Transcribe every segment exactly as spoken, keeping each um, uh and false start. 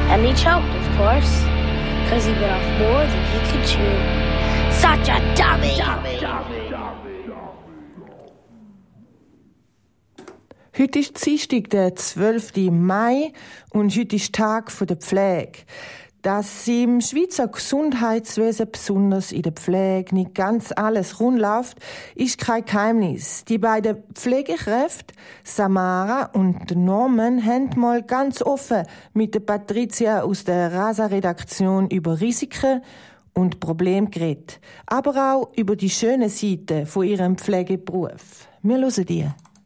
And he choked, of course, because he bit off more than he could chew. Such a dummy! Heute ist Dienstag, der zwölften Mai, und heute ist Tag der Pflege. Dass im Schweizer Gesundheitswesen, besonders in der Pflege, nicht ganz alles rund läuft, ist kein Geheimnis. Die beiden Pflegekräfte, Samara und Norman, haben mal ganz offen mit der Patricia aus der Rasa-Redaktion über Risiken und Probleme geredet. Aber auch über die schönen Seiten von ihrem Pflegeberuf. Wir hören die.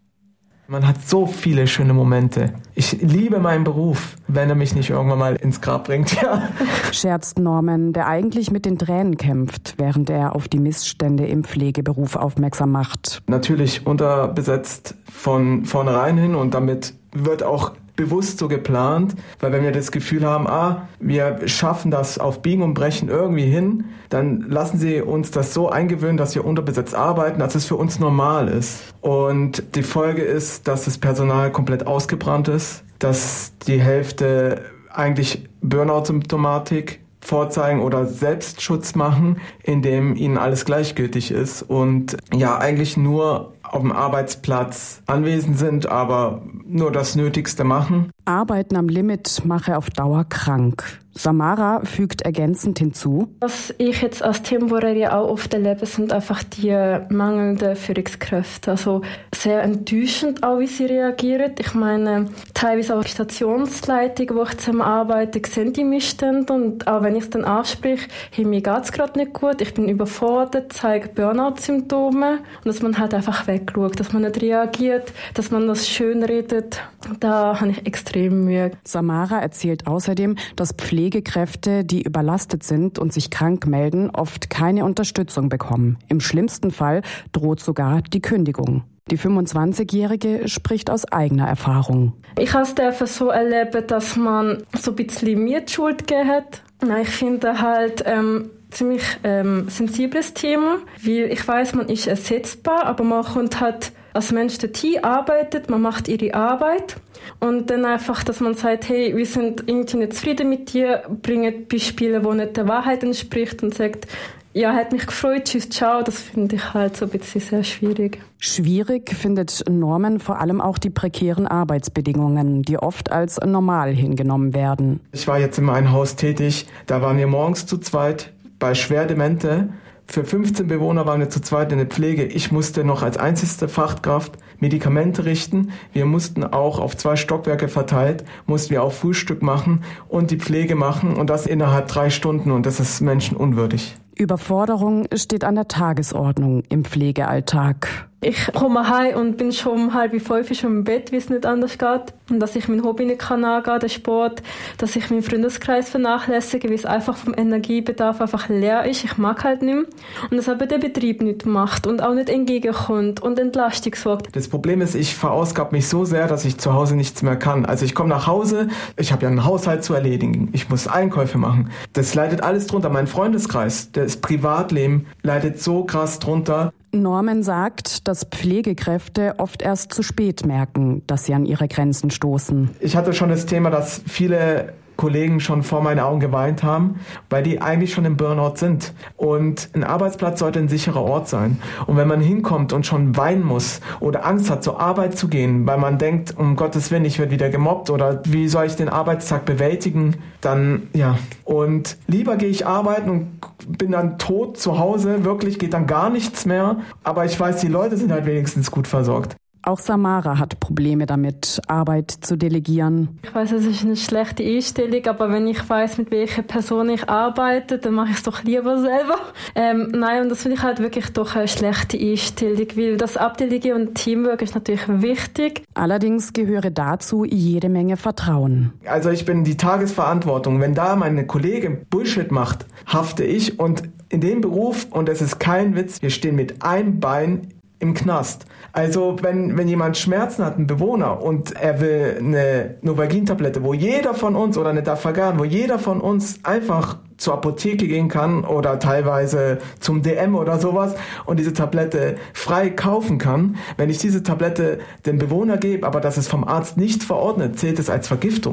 Man hat so viele schöne Momente. Ich liebe meinen Beruf, wenn er mich nicht irgendwann mal ins Grab bringt, ja. Scherzt Norman, der eigentlich mit den Tränen kämpft, während er auf die Missstände im Pflegeberuf aufmerksam macht. Natürlich unterbesetzt von vornherein hin, und damit wird auch bewusst so geplant, weil wenn wir das Gefühl haben, ah, wir schaffen das auf Biegen und Brechen irgendwie hin, dann lassen sie uns das so eingewöhnen, dass wir unterbesetzt arbeiten, dass es für uns normal ist. Und die Folge ist, dass das Personal komplett ausgebrannt ist, dass die Hälfte eigentlich Burnout-Symptomatik vorzeigen oder Selbstschutz machen, indem ihnen alles gleichgültig ist und ja eigentlich nur auf dem Arbeitsplatz anwesend sind, aber nur das Nötigste machen. Arbeiten am Limit mache auf Dauer krank. Samara fügt ergänzend hinzu: Was ich jetzt als temporär auch oft erlebe, sind einfach die mangelnden Führungskräfte. Also sehr enttäuschend auch, wie sie reagieren. Ich meine, teilweise auch Stationsleitungen, wo ich zusammen arbeite, sehen die Missstände, und auch wenn ich es dann anspreche, hey, mir geht es gerade nicht gut, ich bin überfordert, zeige Burnout-Symptome, und dass man halt einfach wegschaut, dass man nicht reagiert, dass man das schön redet, da habe ich extrem Mühe. Samara erzählt außerdem, dass Pflegekräfte, die überlastet sind und sich krank melden, oft keine Unterstützung bekommen. Im schlimmsten Fall droht sogar die Kündigung. Die fünfundzwanzigjährige spricht aus eigener Erfahrung. Ich habe es so erlebt, dass man so ein bisschen mir die Schuld gegeben hat. Ich finde halt ähm, ziemlich ähm, sensibles Thema, weil ich weiß, man ist ersetzbar, aber man kommt halt als Mensch dorthin, arbeitet, man macht ihre Arbeit, und dann einfach, dass man sagt, hey, wir sind irgendwie nicht zufrieden mit dir, bringen Beispiele, die nicht der Wahrheit entspricht, und sagt, ja, hat mich gefreut, tschüss, ciao, das finde ich halt so ein bisschen sehr schwierig. Schwierig findet Norman vor allem auch die prekären Arbeitsbedingungen, die oft als normal hingenommen werden. Ich war jetzt in meinem Haus tätig, da waren wir morgens zu zweit bei Schwerdemente. Für fünfzehn Bewohner waren wir zu zweit in der Pflege. Ich musste noch als einzigste Fachkraft Medikamente richten. Wir mussten auch auf zwei Stockwerke verteilt, mussten wir auch Frühstück machen und die Pflege machen, und das innerhalb drei Stunden, und das ist menschenunwürdig. Überforderung steht an der Tagesordnung im Pflegealltag. Ich komme heim und bin schon um halb fünf schon im Bett, wie es nicht anders geht. Und dass ich mein Hobby nicht kann angehen, den Sport, dass ich meinen Freundeskreis vernachlässige, weil es einfach vom Energiebedarf einfach leer ist. Ich mag halt nicht mehr. Und dass aber der Betrieb nicht macht und auch nicht entgegenkommt und Entlastung sorgt. Das Problem ist, ich verausgab mich so sehr, dass ich zu Hause nichts mehr kann. Also ich komme nach Hause, ich habe ja einen Haushalt zu erledigen, ich muss Einkäufe machen. Das leidet alles drunter. Mein Freundeskreis, das Privatleben leidet so krass drunter. Norman sagt, dass Pflegekräfte oft erst zu spät merken, dass sie an ihre Grenzen stoßen. Ich hatte schon das Thema, dass viele Kollegen schon vor meinen Augen geweint haben, weil die eigentlich schon im Burnout sind. Und ein Arbeitsplatz sollte ein sicherer Ort sein. Und wenn man hinkommt und schon weinen muss oder Angst hat, zur Arbeit zu gehen, weil man denkt, um Gottes Willen, ich werde wieder gemobbt, oder wie soll ich den Arbeitstag bewältigen, dann ja. Und lieber gehe ich arbeiten und bin dann tot zu Hause, wirklich geht dann gar nichts mehr. Aber ich weiß, die Leute sind halt wenigstens gut versorgt. Auch Samara hat Probleme damit, Arbeit zu delegieren. Ich weiß, es ist eine schlechte Einstellung, aber wenn ich weiß, mit welcher Person ich arbeite, dann mache ich es doch lieber selber. Ähm, nein, und das finde ich halt wirklich doch eine schlechte Einstellung, weil das Abdelegieren und Teamwork ist natürlich wichtig. Allerdings gehöre dazu jede Menge Vertrauen. Also ich bin die Tagesverantwortung. Wenn da meine Kollegin Bullshit macht, hafte ich, und in dem Beruf, und es ist kein Witz, wir stehen mit einem Bein im Knast. Also wenn, wenn jemand Schmerzen hat, ein Bewohner, und er will eine Novalgin-Tablette, wo jeder von uns, oder eine Dafagan, wo jeder von uns einfach zur Apotheke gehen kann oder teilweise zum D M oder sowas und diese Tablette frei kaufen kann, wenn ich diese Tablette dem Bewohner gebe, aber das ist vom Arzt nicht verordnet, zählt es als Vergiftung.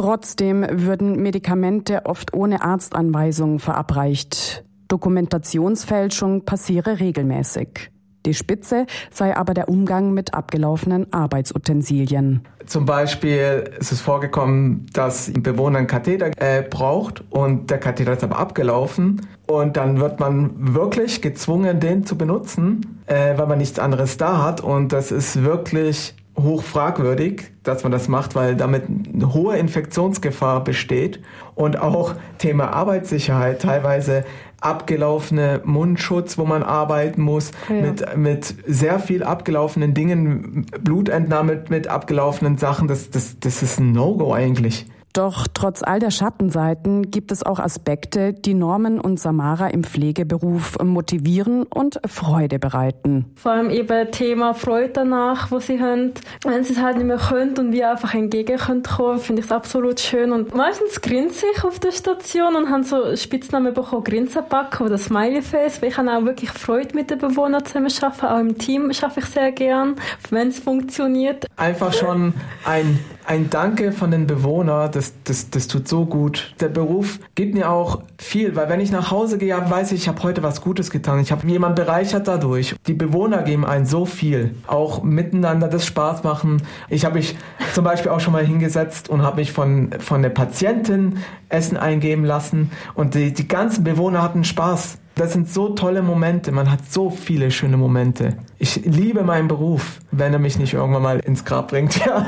Trotzdem würden Medikamente oft ohne Arztanweisung verabreicht. Dokumentationsfälschung passiere regelmäßig. Die Spitze sei aber der Umgang mit abgelaufenen Arbeitsutensilien. Zum Beispiel ist es vorgekommen, dass ein Bewohner einen Katheter äh, braucht und der Katheter ist aber abgelaufen und dann wird man wirklich gezwungen, den zu benutzen, äh, weil man nichts anderes da hat und das ist wirklich hoch fragwürdig, dass man das macht, weil damit eine hohe Infektionsgefahr besteht und auch Thema Arbeitssicherheit, teilweise abgelaufene Mundschutz, wo man arbeiten muss, ja. mit, mit sehr viel abgelaufenen Dingen, Blutentnahme mit, mit abgelaufenen Sachen, das, das, das ist ein No-Go eigentlich. Doch trotz all der Schattenseiten gibt es auch Aspekte, die Norman und Samara im Pflegeberuf motivieren und Freude bereiten. Vor allem eben Thema Freude danach, wo sie haben. Wenn sie es halt nicht mehr können und wir einfach entgegen können kommen, finde ich es absolut schön. Und meistens grinse ich auf der Station und habe so Spitznamen bekommen, Grinsenbacken oder Smiley-Face, weil ich habe auch wirklich Freude mit den Bewohnern zusammen arbeiten. Auch im Team arbeite ich sehr gern, wenn es funktioniert. Einfach schon ein, ein Danke von den Bewohnern, Das, das, das tut so gut. Der Beruf gibt mir auch viel, weil wenn ich nach Hause gehe, weiß ich, ich habe heute was Gutes getan. Ich habe jemanden bereichert dadurch. Die Bewohner geben einen so viel. Auch miteinander das Spaß machen. Ich habe mich zum Beispiel auch schon mal hingesetzt und habe mich von, von der Patientin Essen eingeben lassen und die, die ganzen Bewohner hatten Spaß. Das sind so tolle Momente. Man hat so viele schöne Momente. Ich liebe meinen Beruf, wenn er mich nicht irgendwann mal ins Grab bringt. Ja.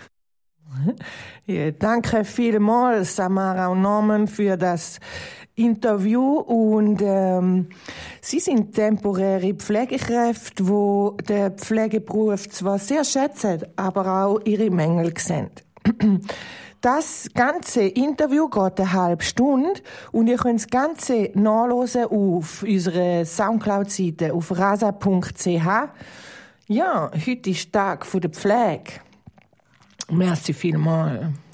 Ja, danke vielmals, Samara und Norman, für das Interview. Und ähm, Sie sind temporäre Pflegekräfte, die den Pflegeberuf zwar sehr schätzen, aber auch ihre Mängel sehen. Das ganze Interview geht eine halbe Stunde und ihr könnt das Ganze nachhören auf unserer Soundcloud-Seite auf rasa punkt c h. Ja, heute ist Tag der Pflege. Merci vielmals.